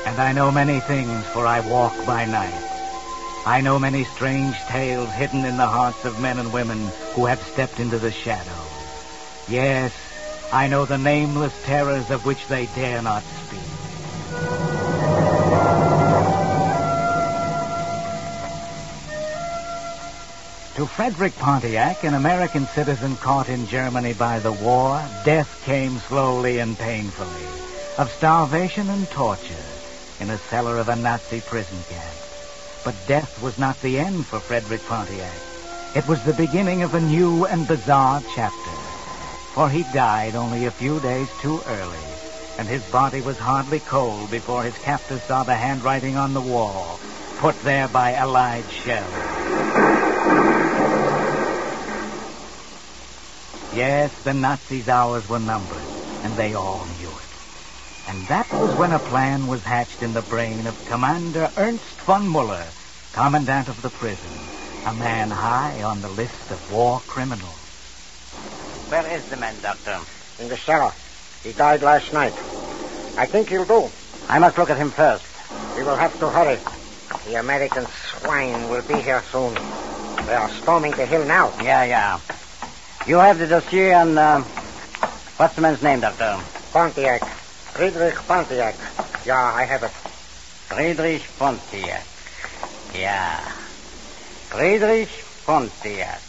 And I know many things, for I walk by night. I know many strange tales hidden in the hearts of men and women who have stepped into the shadows. Yes, I know the nameless terrors of which they dare not speak. To Frederick Pontiac, an American citizen caught in Germany by the war, death came slowly and painfully, of starvation and torture, in a cellar of a Nazi prison camp. But death was not the end for Frederick Pontiac. It was the beginning of a new and bizarre chapter. For he died only a few days too early, and his body was hardly cold before his captors saw the handwriting on the wall, put there by Allied shells. Yes, the Nazis' hours were numbered, and they all knew it. And that was when a plan was hatched in the brain of Commander Ernst von Muller, commandant of the prison, a man high on the list of war criminals. Where is the man, Doctor? In the cellar. He died last night. I think he'll do. I must look at him first. We will have to hurry. The American swine will be here soon. They are storming the hill now. Yeah. You have the dossier on, what's the man's name, Doctor? Pontiac. Friedrich Pontiac. Yeah, I have it. Friedrich Pontiac. Yeah. Friedrich Pontiac.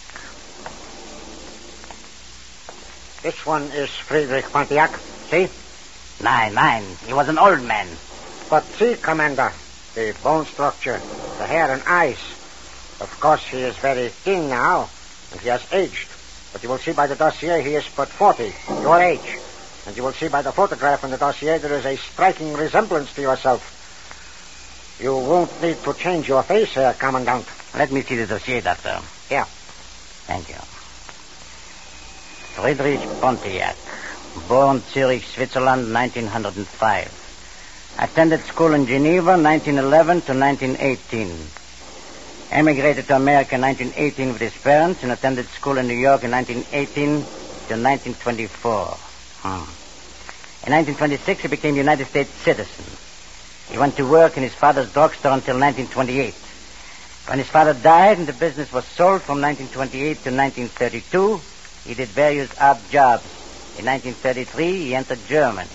This one is Friedrich Pontiac. See? Nine. He was an old man. But see, Commander, the bone structure, the hair and eyes. Of course, he is very thin now, and he has aged. But you will see by the dossier he is but 40, your age. And you will see by the photograph in the dossier there is a striking resemblance to yourself. You won't need to change your face, Herr Commandant. Let me see the dossier, Doctor. Here. Thank you. Friedrich Pontiac, born Zurich, Switzerland, 1905. Attended school in Geneva, 1911 to 1918. Emigrated to America in 1918 with his parents and attended school in New York in 1918 to 1924. In 1926, he became a United States citizen. He went to work in his father's drugstore until 1928. When his father died and the business was sold from 1928 to 1932, he did various odd jobs. In 1933, he entered Germany.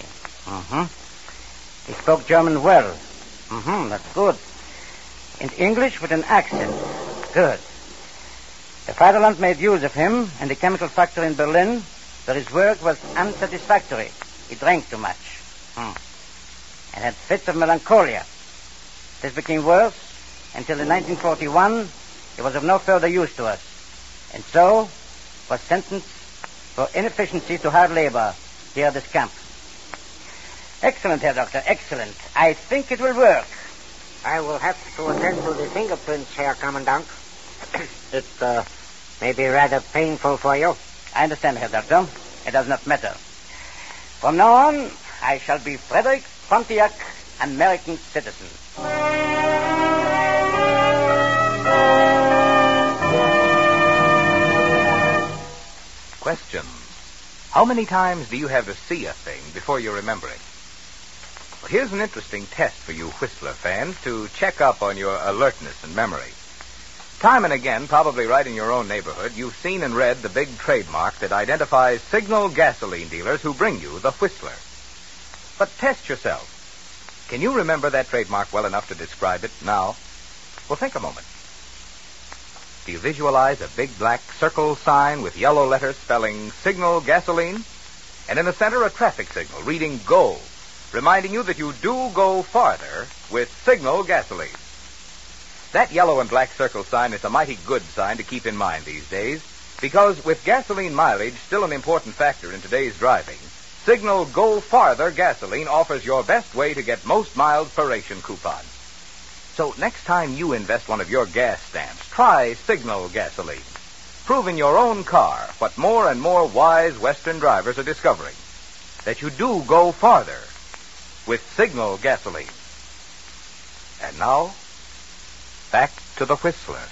He spoke German well. That's good. And English with an accent. Good. The fatherland made use of him in the chemical factory in Berlin, where his work was unsatisfactory. He drank too much. And had fits of melancholia. This became worse until in 1941 he was of no further use to us. And so was sentenced for inefficiency to hard labor here at this camp. Excellent, Herr Doctor, excellent. I think it will work. I will have to attend to the fingerprints, Herr Commandant. It may be rather painful for you. I understand, Herr Doctor. It does not matter. From now on, I shall be Frederick Pontiac, American citizen. Question. How many times do you have to see a thing before you remember it? Well, here's an interesting test for you Whistler fans to check up on your alertness and memory. Time and again, probably right in your own neighborhood, you've seen and read the big trademark that identifies Signal gasoline dealers who bring you the Whistler. But test yourself. Can you remember that trademark well enough to describe it now? Well, think a moment. Do you visualize a big black circle sign with yellow letters spelling Signal gasoline? And in the center, a traffic signal reading Go, reminding you that you do go farther with Signal gasoline. That yellow and black circle sign is a mighty good sign to keep in mind these days, because with gasoline mileage still an important factor in today's driving, Signal Go Farther gasoline offers your best way to get most miles per ration coupon. So next time you invest one of your gas stamps, try Signal gasoline. Prove in your own car what more and more wise Western drivers are discovering, that you do go farther with Signal gasoline. And now, back to the Whistler.